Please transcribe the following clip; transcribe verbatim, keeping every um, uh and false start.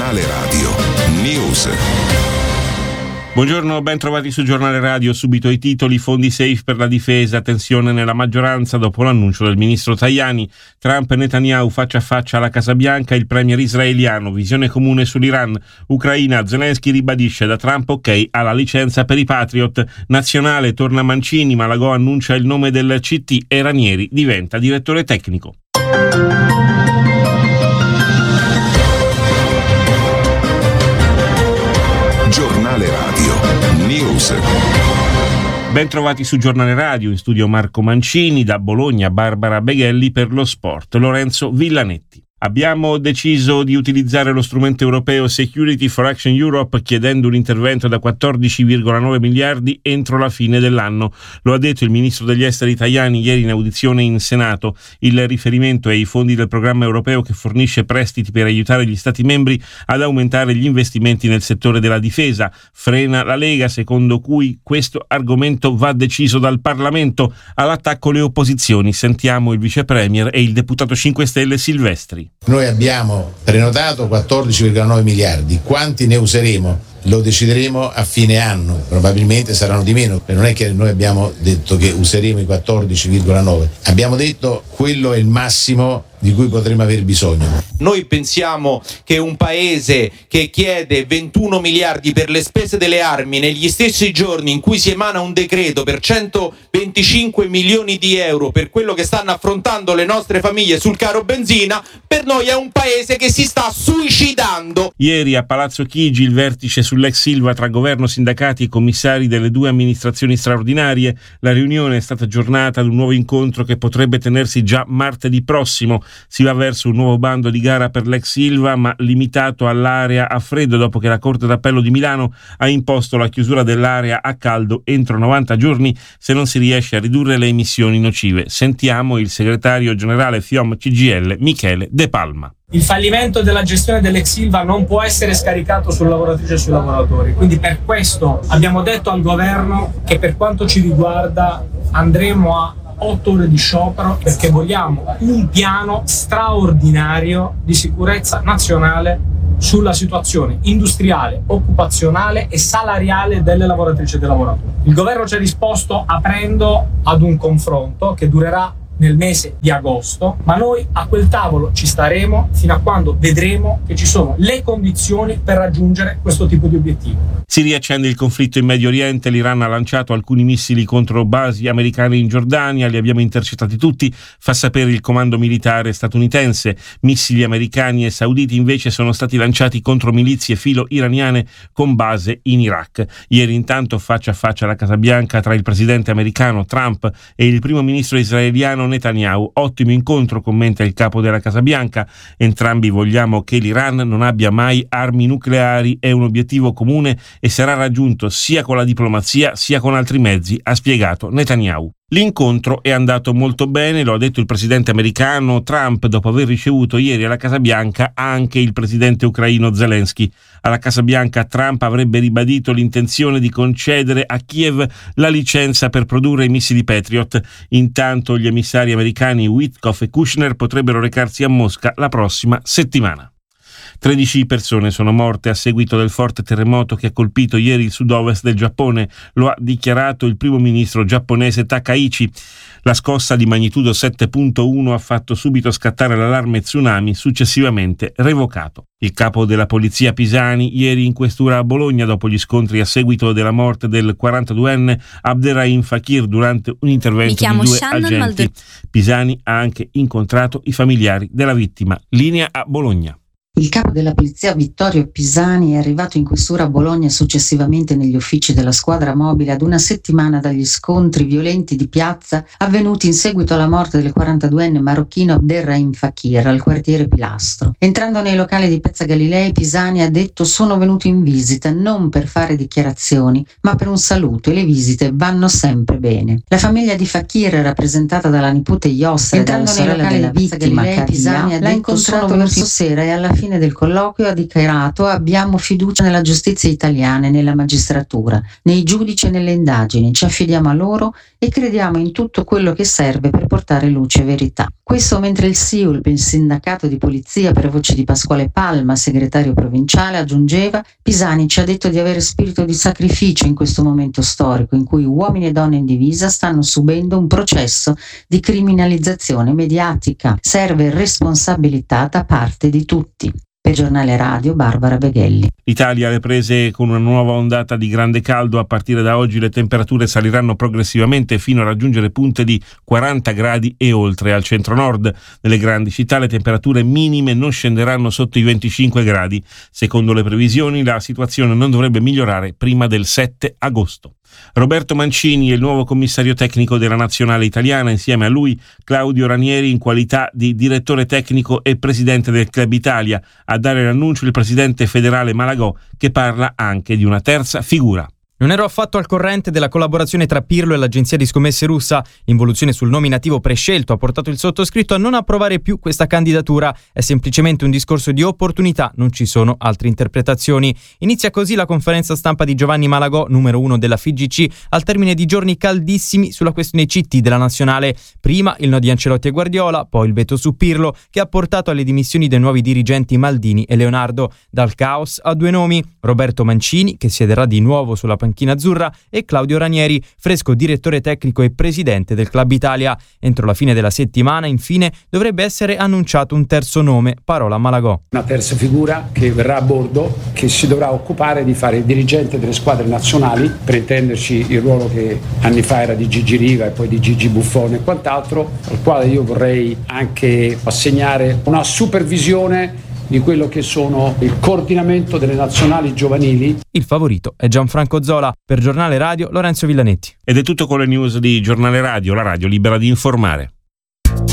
Giornale Radio News. Buongiorno, ben trovati su Giornale Radio. Subito i titoli: fondi safe per la difesa, tensione nella maggioranza dopo l'annuncio del ministro Tajani. Trump e Netanyahu faccia a faccia alla Casa Bianca, il premier israeliano, visione comune sull'Iran. Ucraina, Zelensky ribadisce da Trump ok alla licenza per i Patriot. Nazionale, torna Mancini, Malagò annuncia il nome del C T e Ranieri diventa direttore tecnico. Giornale Radio News. Ben trovati su Giornale Radio, in studio Marco Mancini, da Bologna Barbara Beghelli, per lo sport Lorenzo Villanetti. Abbiamo deciso di utilizzare lo strumento europeo Security for Action Europe, chiedendo un intervento da quattordici virgola nove miliardi entro la fine dell'anno. Lo ha detto il ministro degli esteri Tajani ieri in audizione in Senato. Il riferimento è ai fondi del programma europeo che fornisce prestiti per aiutare gli Stati membri ad aumentare gli investimenti nel settore della difesa. Frena la Lega, secondo cui questo argomento va deciso dal Parlamento. All'attacco le opposizioni. Sentiamo il vice premier e il deputato cinque Stelle Silvestri. Noi abbiamo prenotato quattordici virgola nove miliardi, quanti ne useremo? Lo decideremo a fine anno, probabilmente saranno di meno, non è che noi abbiamo detto che useremo i quattordici virgola nove, abbiamo detto quello è il massimo di cui potremo aver bisogno. Noi pensiamo che un paese che chiede ventuno miliardi per le spese delle armi negli stessi giorni in cui si emana un decreto per centoventicinque milioni di euro per quello che stanno affrontando le nostre famiglie sul caro benzina, per noi è un paese che si sta suicidando. Ieri a Palazzo Chigi il vertice sull'ex Ilva tra governo, sindacati e commissari delle due amministrazioni straordinarie. La riunione è stata aggiornata ad un nuovo incontro che potrebbe tenersi già martedì prossimo. Si va verso un nuovo bando di gara per l'ex Ilva, ma limitato all'area a freddo, dopo che la Corte d'Appello di Milano ha imposto la chiusura dell'area a caldo entro novanta giorni se non si riesce a ridurre le emissioni nocive. Sentiamo il segretario generale FIOM C G I L Michele De Palma. Il fallimento della gestione dell'ex Ilva non può essere scaricato sulle lavoratrici e sui lavoratori, quindi per questo abbiamo detto al governo che per quanto ci riguarda andremo a otto ore di sciopero, perché vogliamo un piano straordinario di sicurezza nazionale sulla situazione industriale, occupazionale e salariale delle lavoratrici e dei lavoratori. Il governo ci ha risposto aprendo ad un confronto che durerà nel mese di agosto, ma noi a quel tavolo ci staremo fino a quando vedremo che ci sono le condizioni per raggiungere questo tipo di obiettivo. Si riaccende il conflitto in Medio Oriente. L'Iran ha lanciato alcuni missili contro basi americane in Giordania, li abbiamo intercettati tutti, fa sapere il comando militare statunitense. Missili americani e sauditi invece sono stati lanciati contro milizie filo-iraniane con base in Iraq. Ieri intanto faccia a faccia alla Casa Bianca tra il presidente americano Trump e il primo ministro israeliano Netanyahu. Ottimo incontro, commenta il capo della Casa Bianca. Entrambi vogliamo che l'Iran non abbia mai armi nucleari, è un obiettivo comune e sarà raggiunto sia con la diplomazia sia con altri mezzi, ha spiegato Netanyahu. L'incontro è andato molto bene, lo ha detto il presidente americano Trump dopo aver ricevuto ieri alla Casa Bianca anche il presidente ucraino Zelensky. Alla Casa Bianca Trump avrebbe ribadito l'intenzione di concedere a Kiev la licenza per produrre i missili Patriot. Intanto gli emissari americani Witkoff e Kushner potrebbero recarsi a Mosca la prossima settimana. tredici persone sono morte a seguito del forte terremoto che ha colpito ieri il sud-ovest del Giappone, lo ha dichiarato il primo ministro giapponese Takaichi. La scossa di magnitudo sette virgola uno ha fatto subito scattare l'allarme tsunami, successivamente revocato. Il capo della polizia Pisani ieri in questura a Bologna dopo gli scontri a seguito della morte del quarantaduenne Abderrahim Fakir durante un intervento di due Shannon agenti. Malde- Pisani ha anche incontrato i familiari della vittima. Linea a Bologna. Il capo della polizia Vittorio Pisani è arrivato in questura a Bologna e successivamente negli uffici della squadra mobile ad una settimana dagli scontri violenti di piazza avvenuti in seguito alla morte del quarantaduenne marocchino Abderrahim Fakir al quartiere Pilastro. Entrando nei locali di Piazza Galilei, Pisani ha detto: sono venuto in visita non per fare dichiarazioni ma per un saluto e le visite vanno sempre bene. La famiglia di Fakir, rappresentata dalla nipote Yosra e dalla sorella della vittima Pisani, ha detto: sono venuto sera e alla fine del colloquio ha dichiarato: abbiamo fiducia nella giustizia italiana e nella magistratura, nei giudici e nelle indagini, ci affidiamo a loro e crediamo in tutto quello che serve per portare luce e verità. Questo mentre il S I U L, il sindacato di polizia per voce di Pasquale Palma, segretario provinciale, aggiungeva: Pisani ci ha detto di avere spirito di sacrificio in questo momento storico in cui uomini e donne in divisa stanno subendo un processo di criminalizzazione mediatica. Serve responsabilità da parte di tutti. Per Giornale Radio, Barbara Beghelli. L'Italia alle prese con una nuova ondata di grande caldo. A partire da oggi le temperature saliranno progressivamente fino a raggiungere punte di quaranta gradi e oltre. Al centro-nord nelle grandi città le temperature minime non scenderanno sotto i venticinque gradi. Secondo le previsioni la situazione non dovrebbe migliorare prima del sette agosto. Roberto Mancini è il nuovo commissario tecnico della nazionale italiana, insieme a lui Claudio Ranieri in qualità di direttore tecnico e presidente del Club Italia. A dare l'annuncio il presidente federale Malagò, che parla anche di una terza figura. Non ero affatto al corrente della collaborazione tra Pirlo e l'agenzia di scommesse russa. L'involuzione sul nominativo prescelto ha portato il sottoscritto a non approvare più questa candidatura. È semplicemente un discorso di opportunità, non ci sono altre interpretazioni. Inizia così la conferenza stampa di Giovanni Malagò, numero uno della F I G C, al termine di giorni caldissimi sulla questione C T della nazionale. Prima il no di Ancelotti e Guardiola, poi il veto su Pirlo, che ha portato alle dimissioni dei nuovi dirigenti Maldini e Leonardo. Dal caos a due nomi: Roberto Mancini, che siederà di nuovo sulla panchina azzurra, e Claudio Ranieri, fresco direttore tecnico e presidente del Club Italia. Entro la fine della settimana, infine, dovrebbe essere annunciato un terzo nome, parola Malagò. Una terza figura che verrà a bordo, che si dovrà occupare di fare il dirigente delle squadre nazionali, per intenderci il ruolo che anni fa era di Gigi Riva e poi di Gigi Buffon e quant'altro, al quale io vorrei anche assegnare una supervisione di quello che sono il coordinamento delle nazionali giovanili. Il favorito è Gianfranco Zola. Per Giornale Radio, Lorenzo Villanetti. Ed è tutto con le news di Giornale Radio, la radio libera di informare.